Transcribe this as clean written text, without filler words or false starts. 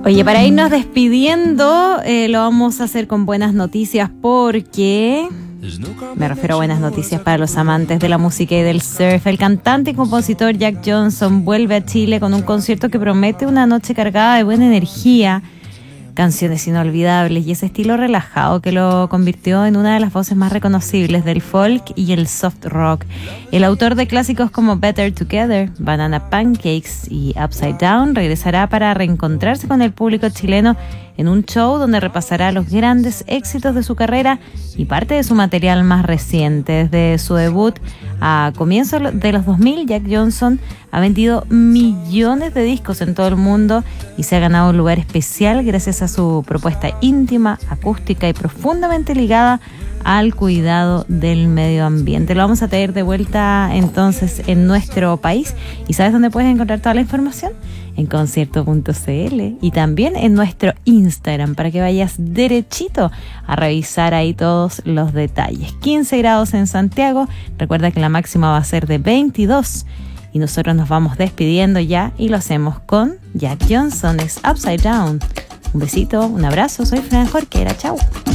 Oye, para irnos despidiendo, lo vamos a hacer con buenas noticias porque... Me refiero a buenas noticias para los amantes de la música y del surf. El cantante y compositor Jack Johnson vuelve a Chile con un concierto que promete una noche cargada de buena energía, canciones inolvidables y ese estilo relajado que lo convirtió en una de las voces más reconocibles del folk y el soft rock. El autor de clásicos como Better Together, Banana Pancakes y Upside Down regresará para reencontrarse con el público chileno en un show donde repasará los grandes éxitos de su carrera y parte de su material más reciente. Desde su debut a comienzos de los 2000, Jack Johnson ha vendido millones de discos en todo el mundo y se ha ganado un lugar especial gracias a su propuesta íntima, acústica y profundamente ligada al cuidado del medio ambiente. Lo vamos a tener de vuelta entonces en nuestro país. ¿Y sabes dónde puedes encontrar toda la información? En concierto.cl y también en nuestro Instagram para que vayas derechito a revisar ahí todos los detalles. 15 grados en Santiago. Recuerda que la máxima va a ser de 22. Y nosotros nos vamos despidiendo ya y lo hacemos con Jack Johnson. Es Upside Down. Un besito, un abrazo. Soy Fran Jorquera. Chau.